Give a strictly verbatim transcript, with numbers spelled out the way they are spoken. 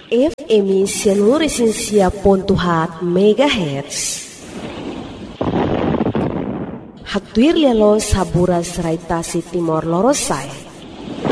F M seluruh Sinsia Pontuhat Megahertz. Haktuir lelo sabura serai tasi Timor Lorosai.